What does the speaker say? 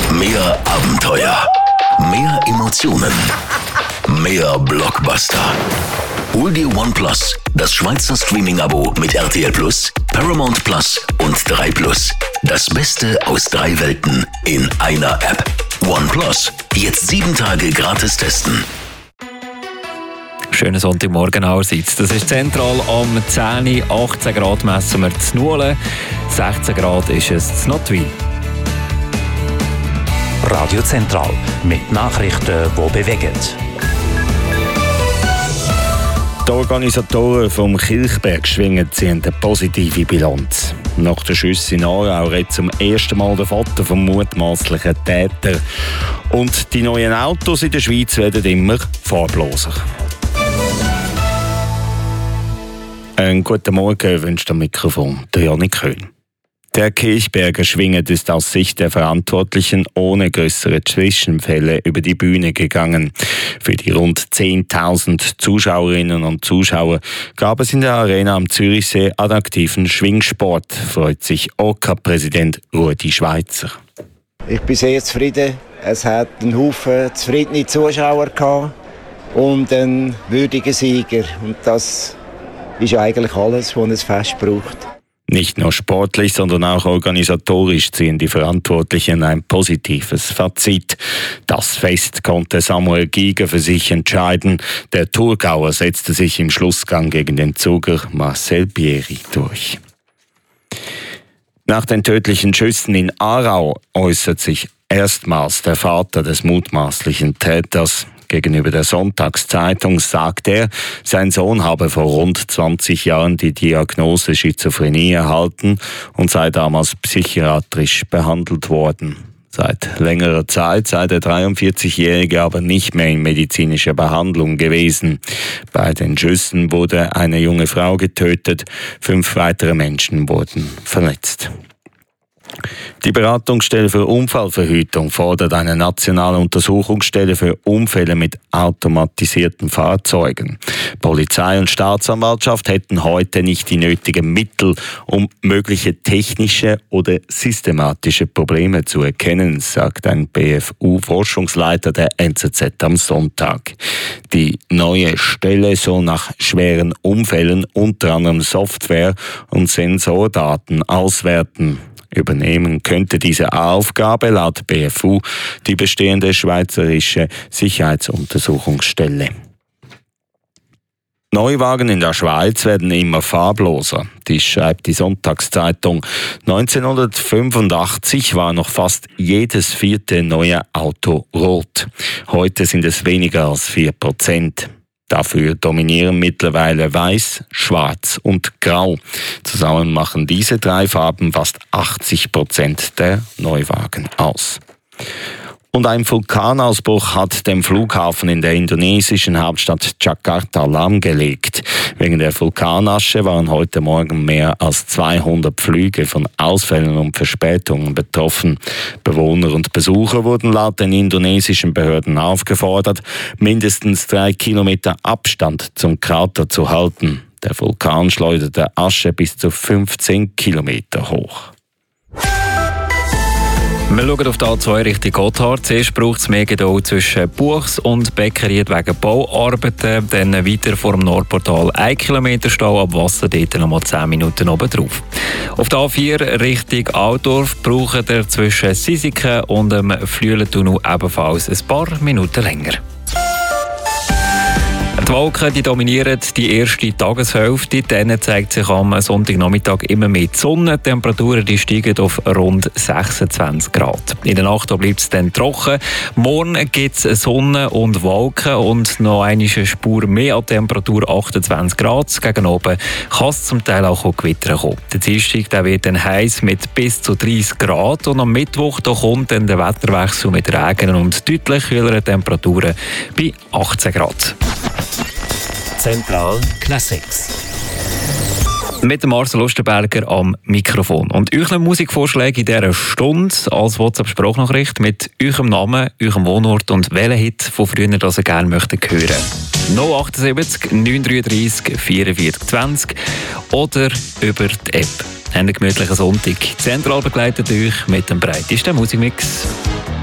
Mehr Abenteuer. Mehr Emotionen. Mehr Blockbuster. Hol dir OnePlus, das Schweizer Streaming-Abo mit RTL Plus, Paramount Plus und 3+. Das Beste aus 3 Welten in einer App. OnePlus. Jetzt 7 Tage gratis testen. Schönen Sonntagmorgen allerseits. Das ist zentral am 10 Uhr, 18 Grad messen wir zu Nuelen, 16 Grad ist es zu Notwil. Radio Zentral mit Nachrichten, die bewegen. Die Organisatoren vom Kilchberg-Schwingen ziehen eine positive Bilanz. Nach den Schüssen in Aarau redet zum ersten Mal der Vater vom mutmaßlichen Täter. Und die neuen Autos in der Schweiz werden immer farbloser. Einen guten Morgen wünscht am Mikrofon der Janik Köhn. Der Kilchberger Schwingen ist aus Sicht der Verantwortlichen ohne größere Zwischenfälle über die Bühne gegangen. Für die rund 10.000 Zuschauerinnen und Zuschauer gab es in der Arena am Zürichsee attraktiven Schwingsport, freut sich OK-Präsident Rudi Schweizer. Ich bin sehr zufrieden. Es hat einen Haufen zufriedene Zuschauer gehabt und einen würdigen Sieger. Und das ist eigentlich alles, was ein Fest braucht. Nicht nur sportlich, sondern auch organisatorisch ziehen die Verantwortlichen ein positives Fazit. Das Fest konnte Samuel Giger für sich entscheiden. Der Thurgauer setzte sich im Schlussgang gegen den Zuger Marcel Bieri durch. Nach den tödlichen Schüssen in Aarau äußert sich erstmals der Vater des mutmaßlichen Täters. Gegenüber der Sonntagszeitung sagt er, sein Sohn habe vor rund 20 Jahren die Diagnose Schizophrenie erhalten und sei damals psychiatrisch behandelt worden. Seit längerer Zeit sei der 43-Jährige aber nicht mehr in medizinischer Behandlung gewesen. Bei den Schüssen wurde eine junge Frau getötet, 5 weitere Menschen wurden verletzt. Die Beratungsstelle für Unfallverhütung fordert eine nationale Untersuchungsstelle für Unfälle mit automatisierten Fahrzeugen. Polizei und Staatsanwaltschaft hätten heute nicht die nötigen Mittel, um mögliche technische oder systematische Probleme zu erkennen, sagt ein BFU-Forschungsleiter der NZZ am Sonntag. Die neue Stelle soll nach schweren Unfällen unter anderem Software und Sensordaten auswerten. Übernehmen könnte diese Aufgabe laut BFU die bestehende Schweizerische Sicherheitsuntersuchungsstelle. Neuwagen in der Schweiz werden immer farbloser. Dies schreibt die Sonntagszeitung. 1985 war noch fast jedes 4. neue Auto rot. Heute sind es weniger als 4%. Dafür dominieren mittlerweile Weiß, Schwarz und Grau. Zusammen machen diese 3 Farben fast 80% der Neuwagen aus. Und ein Vulkanausbruch hat dem Flughafen in der indonesischen Hauptstadt Jakarta lahmgelegt. Wegen der Vulkanasche waren heute Morgen mehr als 200 Flüge von Ausfällen und Verspätungen betroffen. Bewohner und Besucher wurden laut den indonesischen Behörden aufgefordert, mindestens 3 Kilometer Abstand zum Krater zu halten. Der Vulkan schleuderte Asche bis zu 15 Kilometer hoch. Wir schauen auf die A2 Richtung Gotthard. Zuerst braucht es mehr Geduld zwischen Buchs und Beckeried wegen Bauarbeiten. Dann weiter vor dem Nordportal 1 Kilometer Stau, ab Wasser dort nochmal 10 Minuten oben drauf. Auf der A4 Richtung Altdorf braucht ihr zwischen Sisiken und dem Flüelentunnel ebenfalls ein paar Minuten länger. Die Wolken dominieren die erste Tageshälfte. Dann zeigt sich am Sonntagnachmittag immer mehr die Sonne. Die Temperaturen steigen auf rund 26 Grad. In der Nacht bleibt es dann trocken. Morgen gibt es Sonne und Wolken und noch eine Spur mehr an Temperatur, 28 Grad. Gegen oben kann es zum Teil auch Gewitter kommen. Der Dienstag wird dann heiß mit bis zu 30 Grad. Und am Mittwoch kommt dann der Wetterwechsel mit Regen und deutlich kühleren Temperaturen bei 18 Grad. Zentral Classics. Mit dem Marcel Osterberger am Mikrofon. Und euren Musikvorschläge in dieser Stunde als WhatsApp-Sprachnachricht mit eurem Namen, eurem Wohnort und welchen Hit von früher, das ihr gerne möchtet hören. 078 933 44 20 oder über die App. Einen gemütlichen Sonntag. Zentral begleitet euch mit dem breitesten Musikmix.